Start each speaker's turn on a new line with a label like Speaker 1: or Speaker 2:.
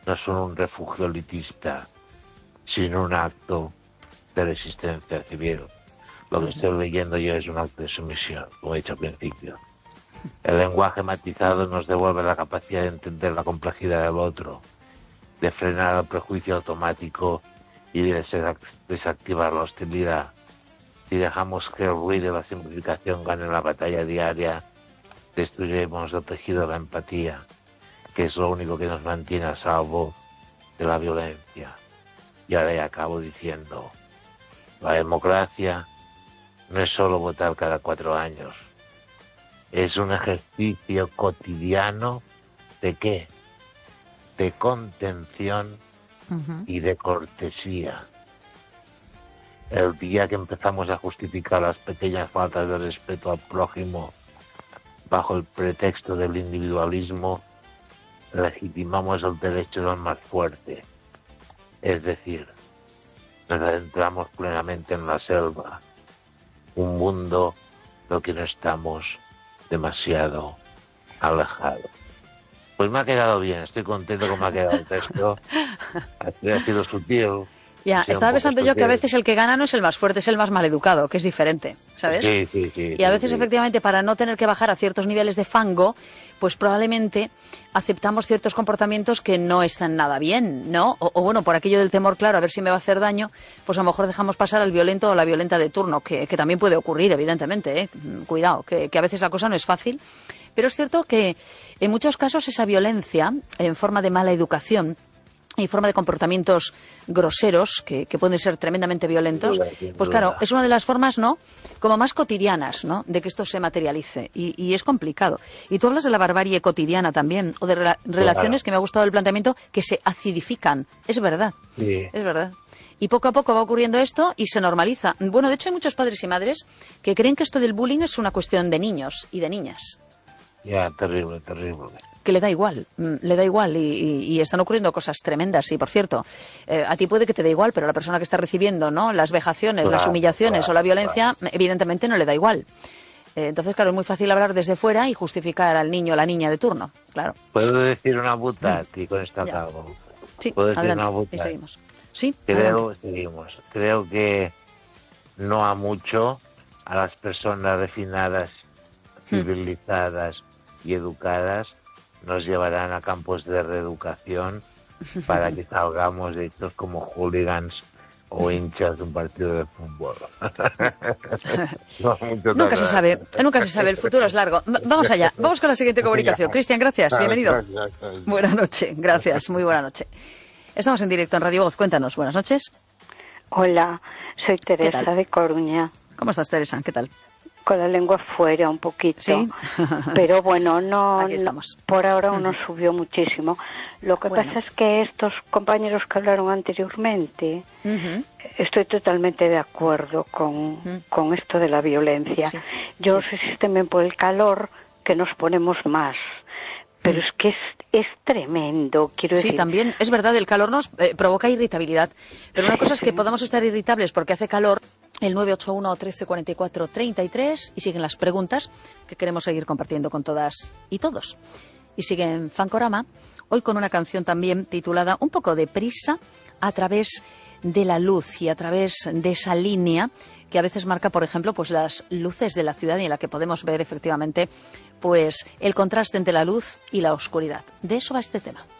Speaker 1: no son un refugio elitista, sino un acto de resistencia civil. Lo que estoy leyendo yo es un acto de sumisión, como he dicho al principio. El lenguaje matizado nos devuelve la capacidad de entender la complejidad del otro, de frenar el prejuicio automático y de desactivar la hostilidad. Si dejamos que el ruido y la simplificación ganen la batalla diaria, destruiremos el tejido de la empatía, que es lo único que nos mantiene a salvo de la violencia. Y ahora ya acabo diciendo, la democracia no es solo votar cada 4 años, es un ejercicio cotidiano de ¿qué? De contención y de cortesía. El día que empezamos a justificar las pequeñas faltas de respeto al prójimo bajo el pretexto del individualismo, legitimamos el derecho del más fuerte. Es decir, nos adentramos plenamente en la selva, un mundo del que no estamos demasiado alejados. Pues me ha quedado bien, estoy contento con me ha quedado el texto. Ha sido sutil.
Speaker 2: Ya, estaba pensando yo que a veces el que gana no es el más fuerte, es el más maleducado, que es diferente, ¿sabes?
Speaker 1: Sí.
Speaker 2: Y a veces, efectivamente, para no tener que bajar a ciertos niveles de fango, pues probablemente aceptamos ciertos comportamientos que no están nada bien, ¿no? O bueno, por aquello del temor, claro, a ver si me va a hacer daño, pues a lo mejor dejamos pasar al violento o la violenta de turno, que también puede ocurrir, evidentemente, ¿eh? Cuidado, que a veces la cosa no es fácil. Pero es cierto que en muchos casos esa violencia, en forma de mala educación, y forma de comportamientos groseros, que pueden ser tremendamente violentos, pues claro, es una de las formas, ¿no?, como más cotidianas, ¿no?, de que esto se materialice, y es complicado. Y tú hablas de la barbarie cotidiana también, o de relaciones, que me ha gustado el planteamiento, que se acidifican. Es verdad, es verdad. Y poco a poco va ocurriendo esto y se normaliza. Bueno, de hecho hay muchos padres y madres que creen que esto del bullying es una cuestión de niños y de niñas.
Speaker 1: Ya, terrible.
Speaker 2: Que le da igual y están ocurriendo cosas tremendas. Y por cierto, a ti puede que te dé igual, pero a la persona que está recibiendo, ¿no?, las vejaciones, las humillaciones o la violencia, evidentemente no le da igual. Entonces, claro, es muy fácil hablar desde fuera y justificar al niño o la niña de turno, claro.
Speaker 1: ¿Puedo decir una butad y con esto acabo?
Speaker 2: Sí,
Speaker 1: ¿Puedo decir
Speaker 2: adelante,
Speaker 1: una butad?
Speaker 2: y seguimos. Sí,
Speaker 1: Seguimos. Creo que no a mucho a las personas refinadas, civilizadas y educadas nos llevarán a campos de reeducación para que salgamos de estos como hooligans o hinchas de un partido de fútbol.
Speaker 2: Nunca se sabe, el futuro es largo. Vamos allá, vamos con la siguiente comunicación. Cristian, gracias, bienvenido. Buenas noches, gracias, muy buena noche. Estamos en directo en Radio Voz, cuéntanos, buenas noches.
Speaker 3: Hola, soy Teresa de Coruña.
Speaker 2: ¿Cómo estás, Teresa? ¿Qué tal?
Speaker 3: Con la lengua fuera un poquito, ¿sí? Pero bueno, no, por ahora no subió muchísimo. Lo que pasa es que estos compañeros que hablaron anteriormente, estoy totalmente de acuerdo con esto de la violencia. Yo no sé si es también por el calor que nos ponemos más. Pero es que es tremendo, quiero decir.
Speaker 2: Sí, también, es verdad, el calor nos provoca irritabilidad. Pero una cosa es que podamos estar irritables porque hace calor, el 981 13 44 33, y siguen las preguntas que queremos seguir compartiendo con todas y todos. Y siguen Fancorama, hoy con una canción también titulada Un poco de prisa, a través de la luz y a través de esa línea que a veces marca, por ejemplo, pues las luces de la ciudad y en la que podemos ver efectivamente pues el contraste entre la luz y la oscuridad. De eso va este tema.